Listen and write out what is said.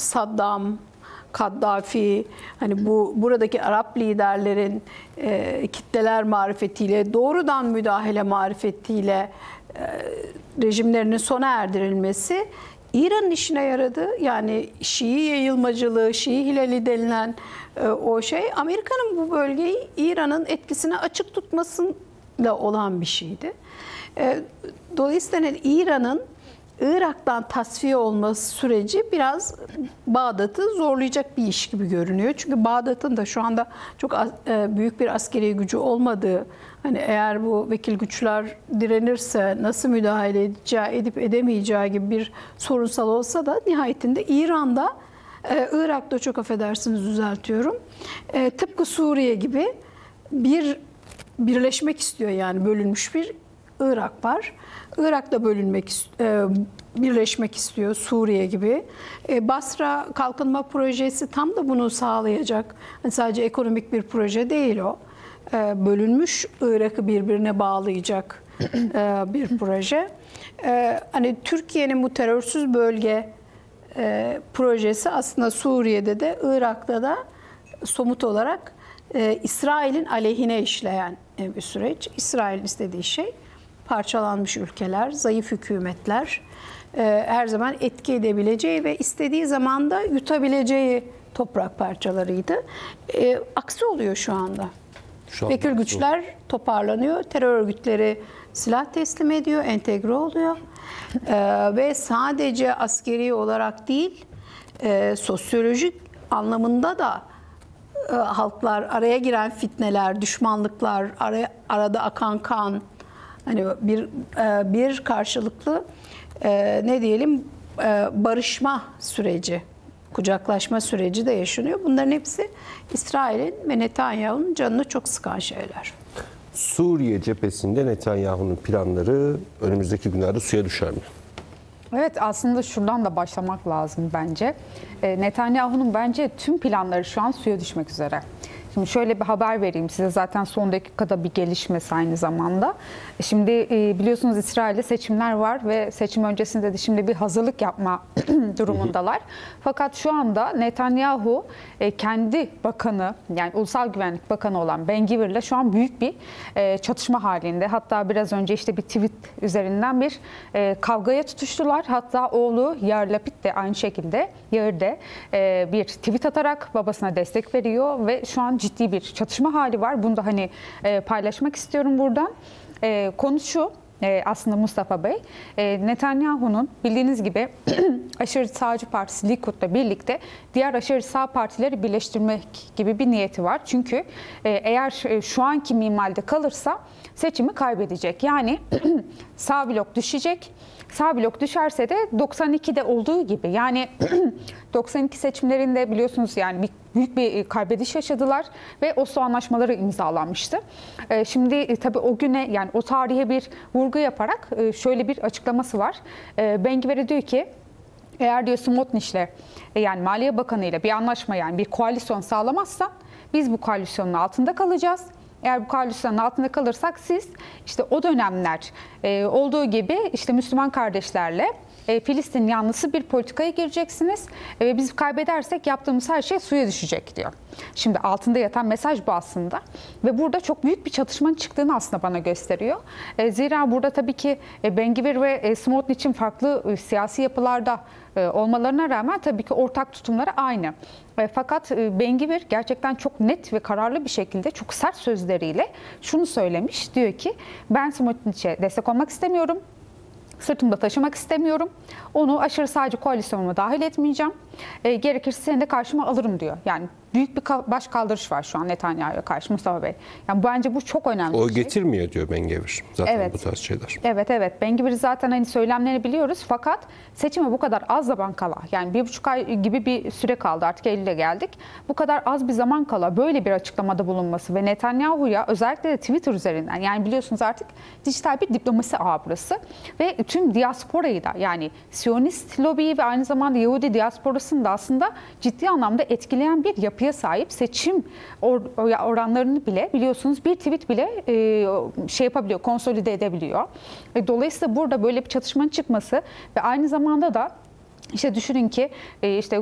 Saddam, Kaddafi, hani buradaki Arap liderlerin kitleler marifetiyle, doğrudan müdahale marifetiyle rejimlerinin sona erdirilmesi İran'ın işine yaradı. Yani Şii yayılmacılığı, Şii hilali denilen o şey, Amerika'nın bu bölgeyi İran'ın etkisine açık tutmasıyla olan bir şeydi. Dolayısıyla İran'ın Irak'tan tasfiye olması süreci biraz Bağdat'ı zorlayacak bir iş gibi görünüyor. Çünkü Bağdat'ın da şu anda çok büyük bir askeri gücü olmadığı, hani eğer bu vekil güçler direnirse nasıl müdahale edip edemeyeceği gibi bir sorunsal olsa da nihayetinde İran'da, Irak'ta, çok affedersiniz düzeltiyorum, tıpkı Suriye gibi birleşmek istiyor, yani bölünmüş bir Irak var. Irak'ta birleşmek istiyor, Suriye gibi. Basra Kalkınma Projesi tam da bunu sağlayacak. Yani sadece ekonomik bir proje değil o. Bölünmüş Irak'ı birbirine bağlayacak bir proje. Hani Türkiye'nin bu terörsüz bölge projesi aslında Suriye'de de Irak'ta da somut olarak İsrail'in aleyhine işleyen bir süreç. İsrail'in istediği şey parçalanmış ülkeler, zayıf hükümetler, her zaman etki edebileceği ve istediği zaman da yutabileceği toprak parçalarıydı. Aksi oluyor şu anda. Vekil güçler toparlanıyor, terör örgütleri silah teslim ediyor, entegre oluyor. Ve sadece askeri olarak değil, sosyolojik anlamında da halklar, araya giren fitneler, düşmanlıklar, arada akan kan, hani bir karşılıklı ne diyelim barışma süreci, kucaklaşma süreci de yaşanıyor. Bunların hepsi İsrail'in ve Netanyahu'nun canını çok sıkan şeyler. Suriye cephesinde Netanyahu'nun planları önümüzdeki günlerde suya düşer mi? Evet, aslında şuradan da başlamak lazım bence. Netanyahu'nun bence tüm planları şu an suya düşmek üzere. Şimdi şöyle bir haber vereyim size, zaten son dakikada bir gelişmesi aynı zamanda. Şimdi biliyorsunuz İsrail'de seçimler var ve seçim öncesinde de şimdi bir hazırlık yapma durumundalar. Fakat şu anda Netanyahu kendi bakanı, yani Ulusal Güvenlik Bakanı olan Ben-Gvir'le şu an büyük bir çatışma halinde. Hatta biraz önce işte bir tweet üzerinden bir kavgaya tutuştular. Hatta oğlu Yair Lapid de aynı şekilde, Yair de bir tweet atarak babasına destek veriyor ve şu an ciddi bir çatışma hali var. Bunu da hani paylaşmak istiyorum buradan. Konu şu, aslında Mustafa Bey, Netanyahu'nun bildiğiniz gibi aşırı sağcı partisi Likud'la birlikte diğer aşırı sağ partileri birleştirmek gibi bir niyeti var. Çünkü eğer şu anki minvalde kalırsa seçimi kaybedecek. Yani sağ blok düşecek. Sağ blok düşerse de 92'de olduğu gibi, yani 92 seçimlerinde biliyorsunuz yani büyük bir kaybediş yaşadılar ve Oslo anlaşmaları imzalanmıştı. Şimdi tabii o güne, yani o tarihe bir vurgu yaparak şöyle bir açıklaması var. Ben-Gvir'e diyor ki, eğer diyor Smotric'le, yani Maliye Bakanı ile bir anlaşma, yani bir koalisyon sağlamazsan biz bu koalisyonun altında kalacağız. Eğer bu koalisyonun altında kalırsak siz işte o dönemler olduğu gibi işte Müslüman kardeşlerle Filistin yanlısı bir politikaya gireceksiniz ve biz kaybedersek yaptığımız her şey suya düşecek diyor. Şimdi altında yatan mesaj bu aslında ve burada çok büyük bir çatışmanın çıktığını aslında bana gösteriyor. Zira burada tabii ki Ben-Gvir ve Smotrich'in farklı siyasi yapılarda olmalarına rağmen tabii ki ortak tutumları aynı. Fakat Ben-Gvir gerçekten çok net ve kararlı bir şekilde, çok sert sözleriyle şunu söylemiş. Diyor ki, ben Smotrich'e destek olmak istemiyorum. Sırtımda taşımak istemiyorum. Onu aşırı sağcı koalisyonuma dahil etmeyeceğim. Gerekirse seni de karşıma alırım diyor. Yani büyük bir baş kaldırış var şu an Netanyahu'ya karşı, Mustafa Bey. Yani bence bu çok önemli O bir şey. getirmiyor diyor Ben-Gvir zaten, evet, bu tarz şeyler. Evet. Ben-Gvir zaten hani söylemlerini biliyoruz, fakat seçime bu kadar az zaman kala, yani 1,5 ay gibi bir süre kaldı, artık Eylül'e geldik. Bu kadar az bir zaman kala böyle bir açıklamada bulunması ve Netanyahu'ya özellikle de Twitter üzerinden, yani biliyorsunuz artık dijital bir diplomasi ağı burası ve tüm diasporayı da, yani Siyonist lobiyi ve aynı zamanda Yahudi diasporasını da aslında ciddi anlamda etkileyen bir yapıya sahip. Seçim oranlarını bile biliyorsunuz bir tweet bile şey yapabiliyor, konsolide edebiliyor. Dolayısıyla burada böyle bir çatışmanın çıkması ve aynı zamanda da işte düşünün ki işte